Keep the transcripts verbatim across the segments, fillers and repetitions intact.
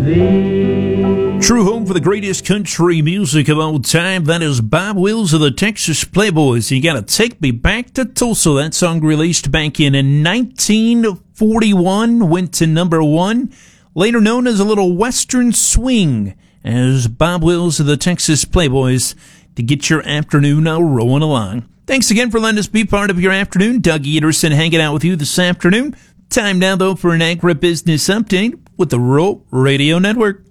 True home for the greatest country music of all time. That is Bob Wills of the Texas Playboys. You gotta take me back to Tulsa. That song released back in nineteen forty-one, went to number one. Later known as a little Western swing, as Bob Wills of the Texas Playboys, to get your afternoon all rolling along. Thanks again for letting us be part of your afternoon. Doug Ederson hanging out with you this afternoon. Time now, though, for an agribusiness update with the Rural Radio Network.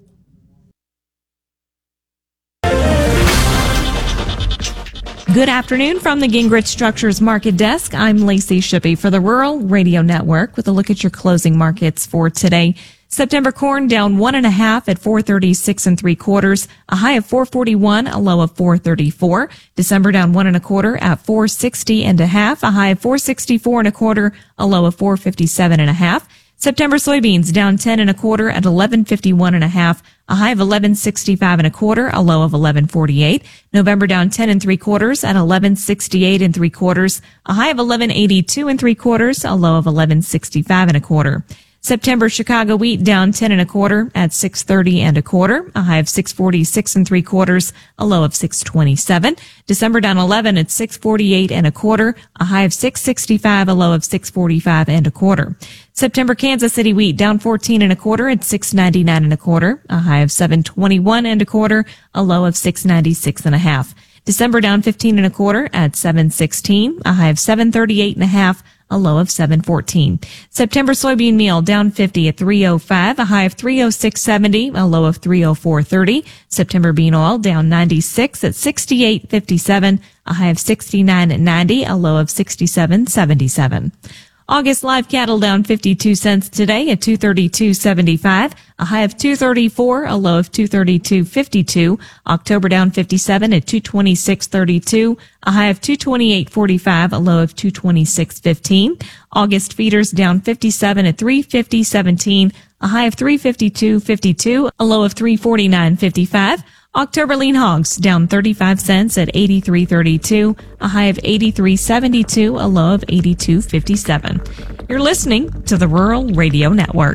Good afternoon from the Gingrich Structures Market Desk. I'm Lacey Shippey for the Rural Radio Network with a look at your closing markets for today. September corn down one and a half at four thirty-six and three quarters, a high of four forty-one, a low of four thirty-four. December down one and a quarter at four sixty and a half, a high of four sixty-four and a quarter, a low of four fifty-seven and a half. September soybeans down ten and a quarter at eleven fifty-one and a half, a high of eleven sixty-five and a quarter, a low of eleven forty-eight. November down ten and three quarters at eleven sixty-eight and three quarters, a high of eleven eighty-two and three quarters, a low of eleven sixty-five and a quarter. September Chicago wheat down ten and a quarter at six thirty and a quarter, a high of six forty-six and three quarters, a low of six twenty-seven. December down eleven at six forty-eight and a quarter, a high of six sixty-five, a low of six forty-five and a quarter. September Kansas City wheat down fourteen and a quarter at six ninety-nine and a quarter, a high of seven twenty-one and a quarter, a low of six ninety-six and a half. December down fifteen and a quarter at seven sixteen, a high of seven thirty-eight and a half, a low of seven fourteen. September soybean meal down fifty at three oh five, a high of three oh six seventy, a low of three oh four thirty. September bean oil down ninety-six at sixty-eight fifty-seven, a high of sixty-nine at ninety, a low of sixty-seven seventy-seven. August live cattle down fifty-two cents today at two thirty-two seventy-five, a high of two thirty-four, a low of two thirty-two fifty-two. October down fifty-seven at two twenty-six thirty-two, a high of two twenty-eight forty-five, a low of two twenty-six fifteen. August feeders down fifty-seven at three fifty seventeen, a high of three fifty-two fifty-two, a low of three forty-nine fifty-five. October lean hogs down thirty-five cents at eighty-three thirty-two, a high of eighty-three seventy-two, a low of eighty-two fifty-seven. You're listening to the Rural Radio Network.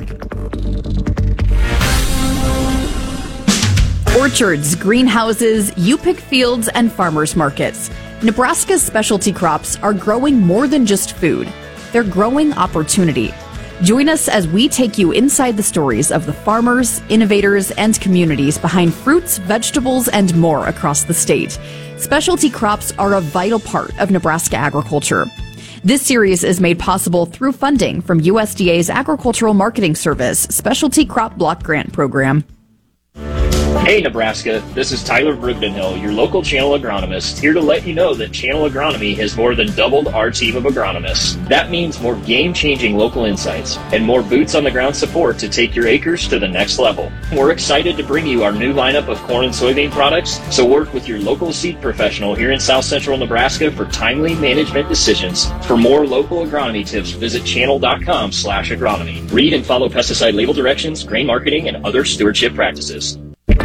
Orchards, greenhouses, U-Pick fields, and farmers markets. Nebraska's specialty crops are growing more than just food. They're growing opportunity. Join us as we take you inside the stories of the farmers, innovators, and communities behind fruits, vegetables, and more across the state. Specialty crops are a vital part of Nebraska agriculture. This series is made possible through funding from U S D A's Agricultural Marketing Service Specialty Crop Block Grant Program. Hey Nebraska, this is Tyler Brugdenhill, your local channel agronomist, here to let you know that Channel Agronomy has more than doubled our team of agronomists. That means more game-changing local insights and more boots-on-the-ground support to take your acres to the next level. We're excited to bring you our new lineup of corn and soybean products, so work with your local seed professional here in South Central Nebraska for timely management decisions. For more local agronomy tips, visit channel.com slash agronomy. Read and follow pesticide label directions, grain marketing, and other stewardship practices.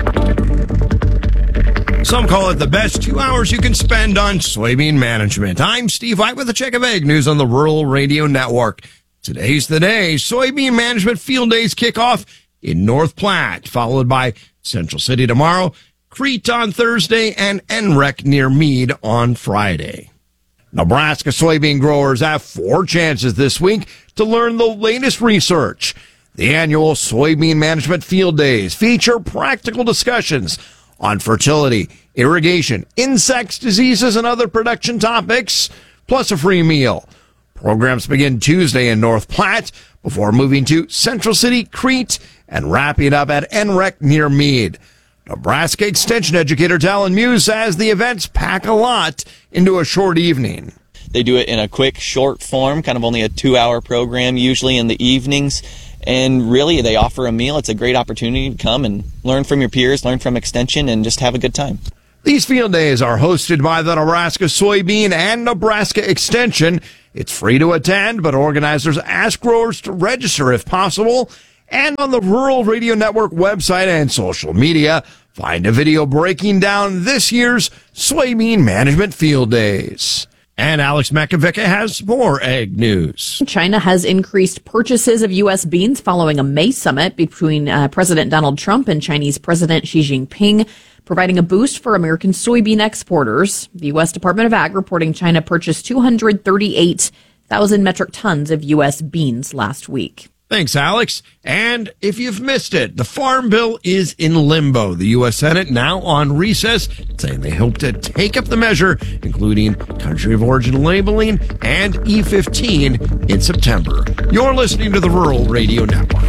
Some call it the best two hours you can spend on soybean management. I'm Steve White with a check of ag news on the Rural Radio Network. Today's the day. Soybean management field days kick off in North Platte, followed by Central City tomorrow, Crete on Thursday, and N R E C near Meade on Friday. Nebraska soybean growers have four chances this week to learn the latest research. The annual soybean management field days feature practical discussions on fertility, irrigation, insects, diseases, and other production topics, plus a free meal. Programs begin Tuesday in North Platte before moving to Central City, Crete, and wrapping up at N R E C near Meade. Nebraska Extension educator Talon Muse says the events pack a lot into a short evening. They do it in a quick, short form, kind of only a two-hour program, usually in the evenings. And really, they offer a meal. It's a great opportunity to come and learn from your peers, learn from Extension, and just have a good time. These field days are hosted by the Nebraska Soybean and Nebraska Extension. It's free to attend, but organizers ask growers to register if possible. And on the Rural Radio Network website and social media, find a video breaking down this year's soybean management field days. And Alex Makovica has more ag news. China has increased purchases of U S beans following a May summit between uh, President Donald Trump and Chinese President Xi Jinping, providing a boost for American soybean exporters. The U S Department of Ag reporting China purchased two hundred thirty-eight thousand metric tons of U S beans last week. Thanks, Alex. And if you've missed it, the Farm Bill is in limbo. The U S Senate now on recess, saying they hope to take up the measure, including country of origin labeling and E fifteen in September. You're listening to the Rural Radio Network.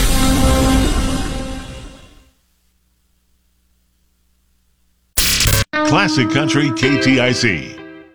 Classic Country K T I C.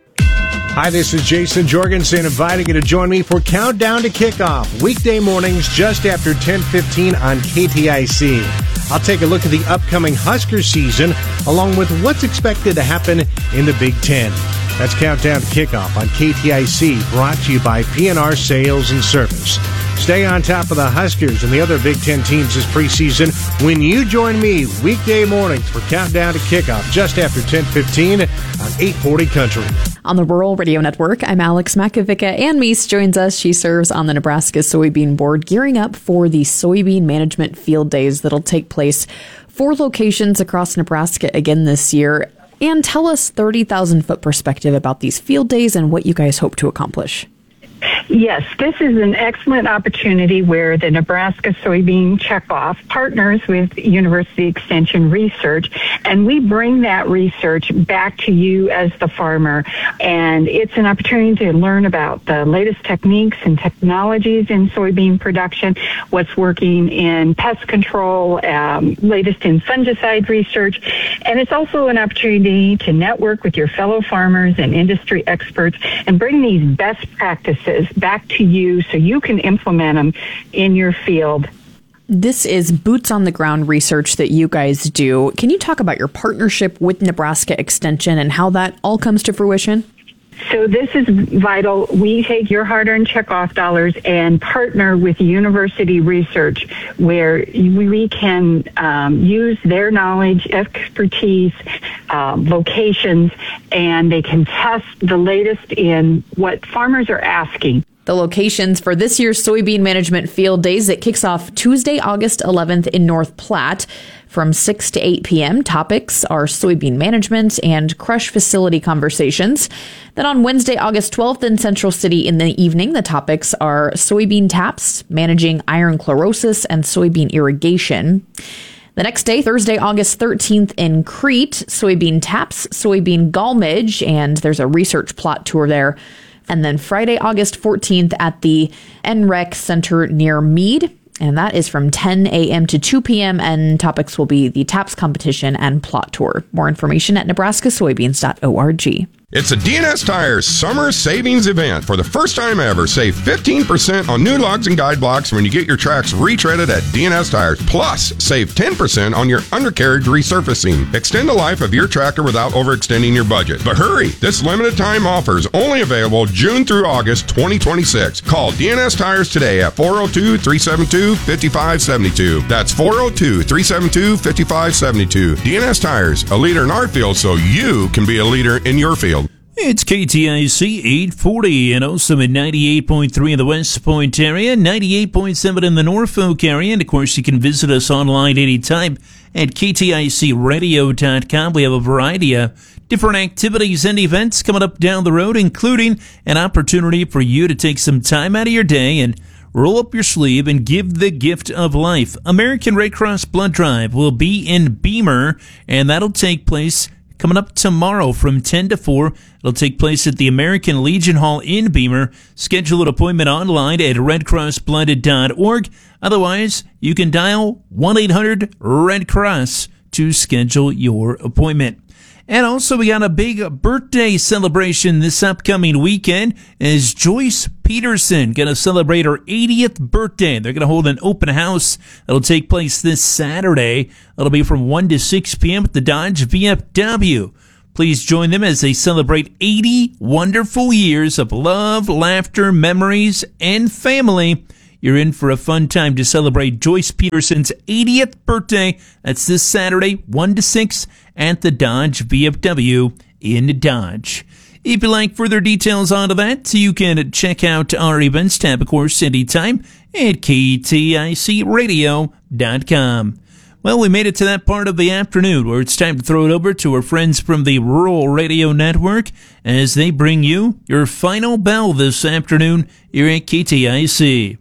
Hi, this is Jason Jorgensen inviting you to join me for Countdown to Kickoff, weekday mornings just after ten fifteen on K T I C. I'll take a look at the upcoming Husker season, along with what's expected to happen in the Big Ten. That's Countdown to Kickoff on K T I C, brought to you by P N R Sales and Service. Stay on top of the Huskers and the other Big Ten teams this preseason when you join me weekday mornings for Countdown to Kickoff just after ten fifteen on eight forty Country. On the Rural Radio Network, I'm Alex Makovica. Ann Meese joins us. She serves on the Nebraska Soybean Board, gearing up for the Soybean Management Field Days that'll take place four locations across Nebraska again this year. And tell us thirty thousand foot perspective about these field days and what you guys hope to accomplish. Yes, this is an excellent opportunity where the Nebraska Soybean Checkoff partners with University Extension Research, and we bring that research back to you as the farmer. And it's an opportunity to learn about the latest techniques and technologies in soybean production, what's working in pest control, um, latest in fungicide research. And it's also an opportunity to network with your fellow farmers and industry experts and bring these best practices back to you so you can implement them in your field. This is boots on the ground research that you guys do. Can you talk about your partnership with Nebraska Extension and how that all comes to fruition? So this is vital. We take your hard-earned checkoff dollars and partner with university research where we can um, use their knowledge, expertise, um, locations, and they can test the latest in what farmers are asking. The locations for this year's Soybean Management Field Days, it kicks off Tuesday, August eleventh in North Platte from six to eight p.m. Topics are soybean management and crush facility conversations. Then on Wednesday, August twelfth in Central City in the evening, the topics are soybean taps, managing iron chlorosis, and soybean irrigation. The next day, Thursday, August thirteenth in Crete, soybean taps, soybean gallmage, and there's a research plot tour there. And then Friday, August fourteenth at the N R E C Center near Meade. And that is from ten a.m. to two p.m. And topics will be the TAPS competition and plot tour. More information at nebraska soybeans dot org. It's a D N S Tires Summer Savings Event. For the first time ever, save fifteen percent on new lugs and guide blocks when you get your tracks retreaded at D N S Tires. Plus, save ten percent on your undercarriage resurfacing. Extend the life of your tractor without overextending your budget. But hurry! This limited time offer is only available June through August twenty twenty-six. Call D N S Tires today at four oh two, three seven two, five five seven two. That's four oh two, three seven two, five five seven two. D N S Tires, a leader in our field so you can be a leader in your field. It's K T I C eight forty and also at ninety-eight point three in the West Point area, ninety-eight point seven in the Norfolk area. And of course, you can visit us online anytime at K T I C radio dot com. We have a variety of different activities and events coming up down the road, including an opportunity for you to take some time out of your day and roll up your sleeve and give the gift of life. American Red Cross Blood Drive will be in Beamer, and that'll take place coming up tomorrow from ten to four. It'll take place at the American Legion Hall in Beamer. Schedule an appointment online at red cross blood dot org. Otherwise, you can dial one eight hundred red cross to schedule your appointment. And also, we got a big birthday celebration this upcoming weekend as Joyce Peterson going to celebrate her eightieth birthday. They're going to hold an open house that'll take place this Saturday. It'll be from one to six p.m. at the Dodge V F W. Please join them as they celebrate eighty wonderful years of love, laughter, memories, and family. You're in for a fun time to celebrate Joyce Peterson's eightieth birthday. That's this Saturday, one to six at the Dodge V F W in Dodge. If you like further details onto that, you can check out our events tab, of course, anytime at K T I C radio dot com. Well, we made it to that part of the afternoon where it's time to throw it over to our friends from the Rural Radio Network as they bring you your final bell this afternoon here at K T I C.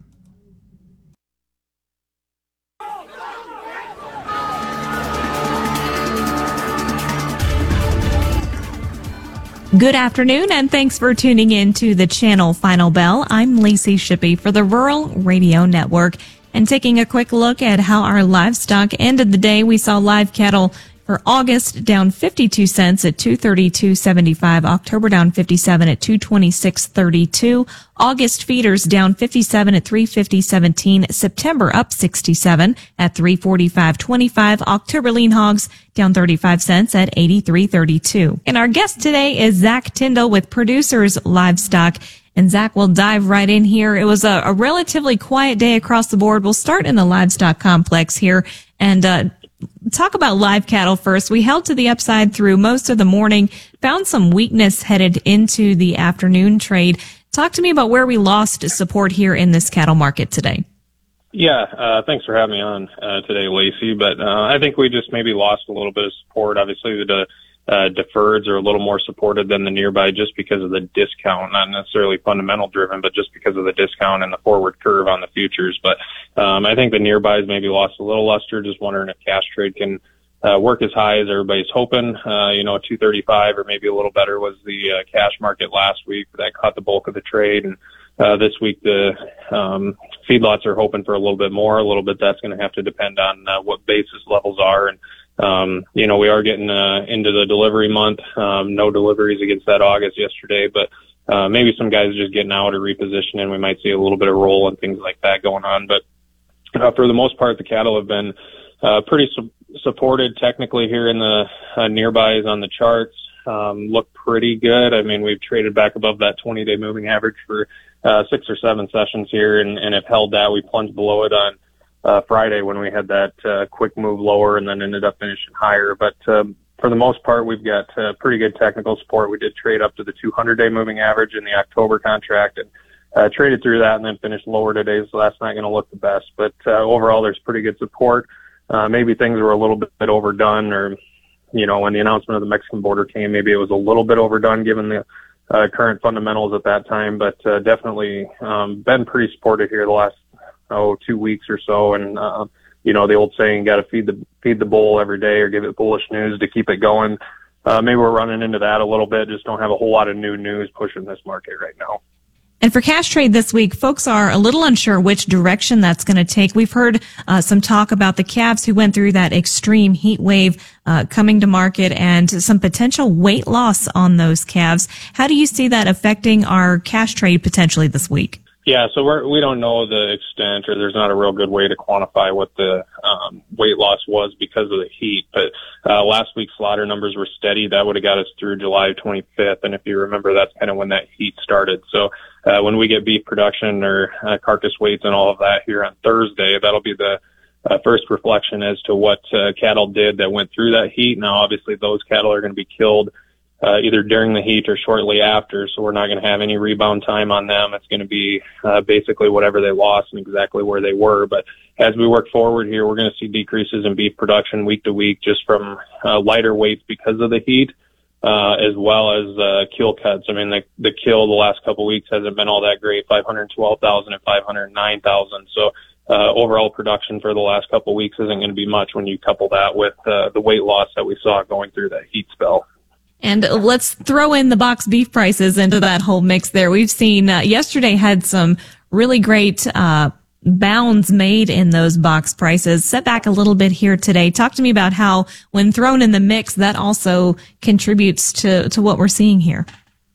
Good afternoon, and thanks for tuning in to the channel Final Bell. I'm Lacey Shippey for the Rural Radio Network. And taking a quick look at how our livestock ended the day, we saw live cattle for August down fifty-two cents at two thirty-two seventy-five. October down fifty-seven at two twenty-six thirty-two. August feeders down fifty-seven at three fifty seventeen. September up sixty-seven at three forty-five twenty-five. October lean hogs down thirty-five cents at eighty-three thirty-two. And our guest today is Zach Tyndall with Producers Livestock. And Zach will dive right in here. It was a, a relatively quiet day across the board. We'll start in the livestock complex here and uh talk about live cattle first. We held to the upside through most of the morning, found some weakness headed into the afternoon trade. Talk to me about where we lost support here in this cattle market today. Yeah, uh, thanks for having me on uh, today, Lacey. But uh, I think we just maybe lost a little bit of support. Obviously, the uh, deferreds are a little more supported than the nearby just because of the discount, not necessarily fundamental driven, but just because of the discount and the forward curve on the futures. But um, I think the nearbys maybe lost a little luster. Just wondering if cash trade can uh, work as high as everybody's hoping. Uh, you know, two thirty-five or maybe a little better was the uh, cash market last week. That caught the bulk of the trade. And uh, this week the um, feedlots are hoping for a little bit more. A little bit that's going to have to depend on uh, what basis levels are. And Um, you know, we are getting uh, into the delivery month. Um, no deliveries against that August yesterday, but uh, maybe some guys are just getting out or repositioning. We might see a little bit of roll and things like that going on. But uh, for the most part, the cattle have been uh, pretty su- supported technically here in the uh, nearbys on the charts. Um, look pretty good. I mean, we've traded back above that twenty-day moving average for uh, six or seven sessions here, and, and have held that. We plunged below it on Uh, Friday when we had that uh, quick move lower and then ended up finishing higher. But um, for the most part, we've got uh, pretty good technical support. We did trade up to the two hundred day moving average in the October contract and uh, traded through that and then finished lower today, so that's not going to look the best. But uh, overall, there's pretty good support. Uh, maybe things were a little bit overdone, or, you know, when the announcement of the Mexican border came, maybe it was a little bit overdone given the uh, current fundamentals at that time. But uh, definitely um, been pretty supported here the last oh, two weeks or so. And, uh, you know, the old saying, got to feed the, feed the bull every day or give it bullish news to keep it going. Uh, maybe we're running into that a little bit. Just don't have a whole lot of new news pushing this market right now. And for cash trade this week, folks are a little unsure which direction that's going to take. We've heard uh, some talk about the calves who went through that extreme heat wave uh, coming to market and some potential weight loss on those calves. How do you see that affecting our cash trade potentially this week? Yeah, so we're, we don't know the extent, or there's not a real good way to quantify what the um, weight loss was because of the heat. But uh, last week's slaughter numbers were steady. That would have got us through July twenty-fifth. And if you remember, that's kind of when that heat started. So uh, when we get beef production or uh, carcass weights and all of that here on Thursday, that'll be the uh, first reflection as to what uh, cattle did that went through that heat. Now, obviously, those cattle are going to be killed Uh, either during the heat or shortly after, so we're not going to have any rebound time on them. It's going to be uh, basically whatever they lost and exactly where they were. But as we work forward here, we're going to see decreases in beef production week to week just from uh, lighter weights because of the heat, uh, as well as uh, kill cuts. I mean, the, the kill the last couple of weeks hasn't been all that great, five hundred twelve thousand and five hundred nine thousand. So uh, overall production for the last couple of weeks isn't going to be much when you couple that with uh, the weight loss that we saw going through that heat spell. And let's throw in the box beef prices into that whole mix there. We've seen uh, yesterday had some really great uh bounds made in those box prices. Set back a little bit here today. Talk to me about how, when thrown in the mix, that also contributes to, to what we're seeing here.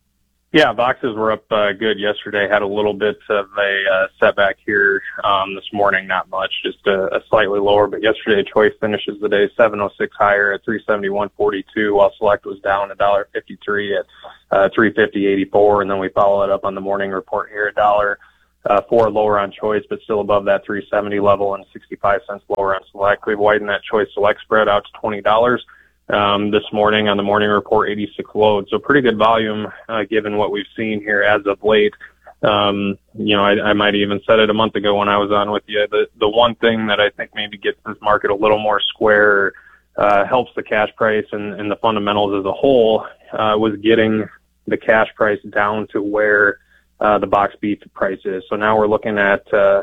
Yeah, boxes were up uh, good yesterday. Had a little bit of a uh, setback here um, this morning. Not much, just a, a slightly lower. But yesterday, choice finishes the day seven oh six higher at three seventy-one forty-two, while select was down one dollar fifty-three at uh, three fifty eighty-four. And then we follow it up on the morning report here, a dollar uh, four lower on choice, but still above that three seventy level, and sixty-five cents lower on select. We've widened that choice select spread out to twenty dollars. Um, this morning on the morning report, eighty-six loads. So pretty good volume, uh, given what we've seen here as of late. Um, you know, I, I might have even said it a month ago when I was on with you. The, the one thing that I think maybe gets this market a little more square, uh, helps the cash price and, and the fundamentals as a whole, uh, was getting the cash price down to where, uh, the box beef price is. So now we're looking at, uh,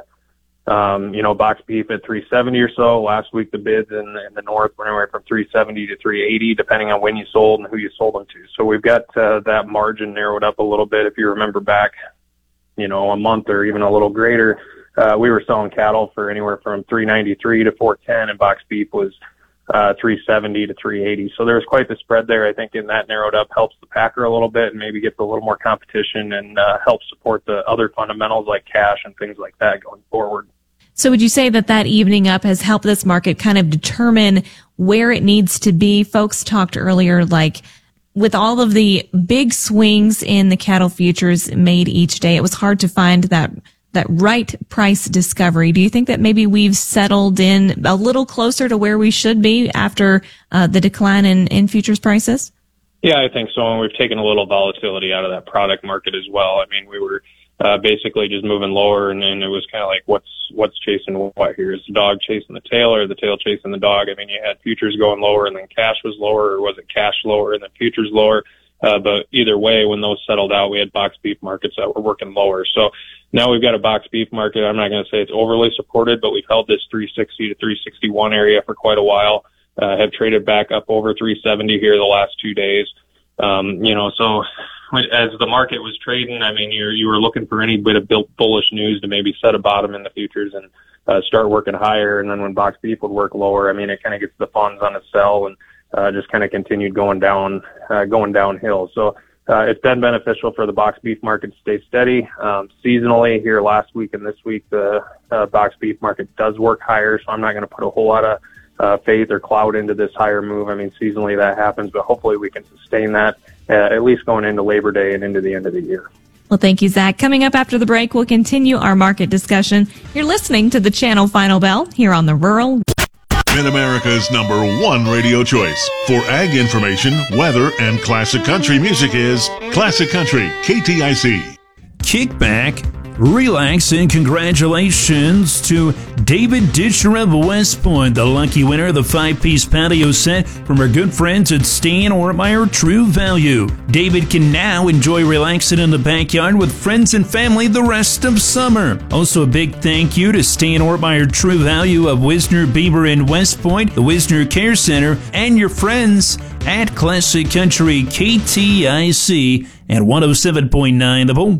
Um, you know, box beef at three seventy or so. Last week, the bids in, in the north went anywhere from three seventy to three eighty, depending on when you sold and who you sold them to. So we've got uh, that margin narrowed up a little bit. If you remember back, you know, a month or even a little greater, uh, we were selling cattle for anywhere from three ninety-three to four ten, and box beef was uh, three seventy to three eighty. So there's quite the spread there. I think in that narrowed up helps the packer a little bit and maybe gets a little more competition and uh, helps support the other fundamentals like cash and things like that going forward. So would you say that that evening up has helped this market kind of determine where it needs to be? Folks talked earlier, like with all of the big swings in the cattle futures made each day, it was hard to find that that right price discovery. Do you think that maybe we've settled in a little closer to where we should be after uh, the decline in, in futures prices? Yeah, I think so. And we've taken a little volatility out of that product market as well. I mean, we were Uh, basically just moving lower, and then it was kind of like, what's what's chasing what here? Is the dog chasing the tail or the tail chasing the dog? I mean, you had futures going lower and then cash was lower, or was it cash lower and then futures lower? Uh, but either way, when those settled out, we had box beef markets that were working lower. So now we've got a box beef market. I'm not going to say it's overly supported, but we've held this three sixty to three sixty-one area for quite a while, uh, have traded back up over three seventy here the last two days. Um, you know, so as the market was trading, I mean, you you were looking for any bit of bullish news to maybe set a bottom in the futures and uh, start working higher. And then when box beef would work lower, I mean, it kind of gets the funds on a sell and uh, just kind of continued going down, uh, going downhill. So uh, it's been beneficial for the box beef market to stay steady. Um, seasonally here last week and this week, the uh, box beef market does work higher. So I'm not going to put a whole lot of uh, faith or cloud into this higher move. I mean, seasonally that happens, but hopefully we can sustain that. Uh, at least going into Labor Day and into the end of the year. Well, thank you, Zach. Coming up after the break, we'll continue our market discussion. You're listening to the Channel Final Bell here on the Rural. Mid-America's number one radio choice for ag information, weather, and classic country music is Classic Country, K T I C. Kick back, relax, and congratulations to David Ditcher of West Point, the lucky winner of the five-piece patio set from our good friends at Stan Ortmeyer True Value. David can now enjoy relaxing in the backyard with friends and family the rest of summer. Also, a big thank you to Stan Ortmeyer True Value of Wisner, Beaver, and West Point, the Wisner Care Center, and your friends at Classic Country K T I C at one oh seven point nine The Bull.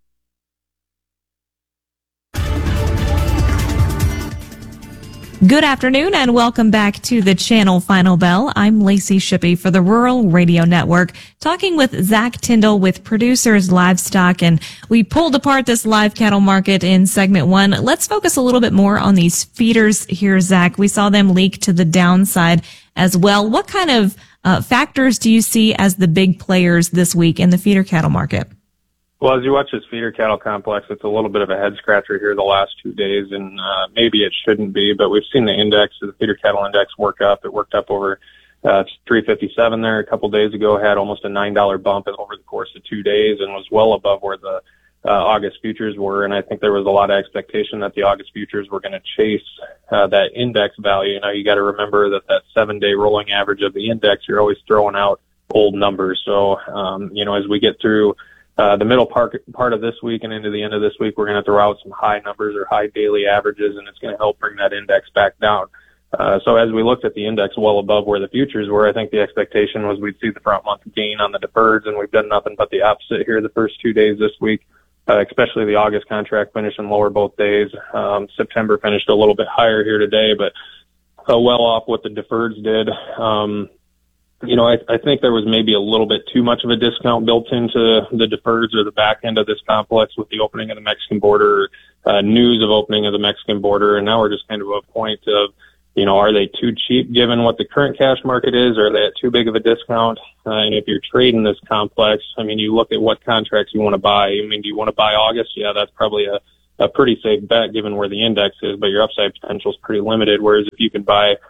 Good afternoon and welcome back to the Channel Final Bell. I'm Lacey Shippey for the Rural Radio Network, talking with Zach Tyndall with Producers Livestock, and we pulled apart this live cattle market in segment one. Let's focus a little bit more on these feeders here, Zach. We saw them leak to the downside as well. What kind of uh, factors do you see as the big players this week in the feeder cattle market? Well, as you watch this feeder cattle complex, it's a little bit of a head scratcher here the last two days, and uh, maybe it shouldn't be, but we've seen the index, the feeder cattle index, work up. It worked up over uh, three fifty-seven there a couple days ago, had almost a nine dollar bump over the course of two days, and was well above where the uh, August futures were. And I think there was a lot of expectation that the August futures were going to chase uh, that index value. Now, you got to remember that that seven-day rolling average of the index, you're always throwing out old numbers. So, um, you know, as we get through Uh, the middle part, part of this week and into the end of this week, we're going to throw out some high numbers or high daily averages, and it's going to help bring that index back down. Uh, so as we looked at the index well above where the futures were, I think the expectation was we'd see the front month gain on the deferreds, and we've done nothing but the opposite here the first two days this week, uh, especially the August contract finishing lower both days. Um, September finished a little bit higher here today, but uh, well off what the deferreds did. Um, You know, I, I think there was maybe a little bit too much of a discount built into the deferreds or the back end of this complex with the opening of the Mexican border, uh, news of opening of the Mexican border. And now we're just kind of at a point of, you know, are they too cheap given what the current cash market is? Or are they at too big of a discount? Uh, and if you're trading this complex, I mean, you look at what contracts you want to buy. I mean, do you want to buy August? Yeah, that's probably a, a pretty safe bet given where the index is, but your upside potential is pretty limited. Whereas if you can buy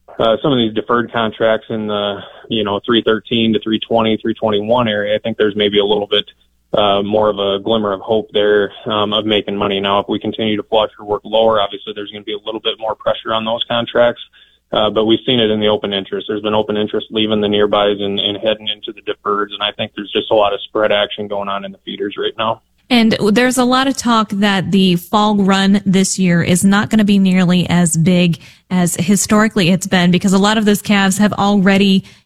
uh, some of these deferred contracts in the, you know, three thirteen to three twenty, three twenty-one area, I think there's maybe a little bit uh, more of a glimmer of hope there um, of making money. Now, if we continue to flush or work lower, obviously there's going to be a little bit more pressure on those contracts. Uh, but we've seen it in the open interest. There's been open interest leaving the nearbys and, and heading into the deferreds. And I think there's just a lot of spread action going on in the feeders right now. And there's a lot of talk that the fall run this year is not going to be nearly as big as historically it's been, because a lot of those calves have already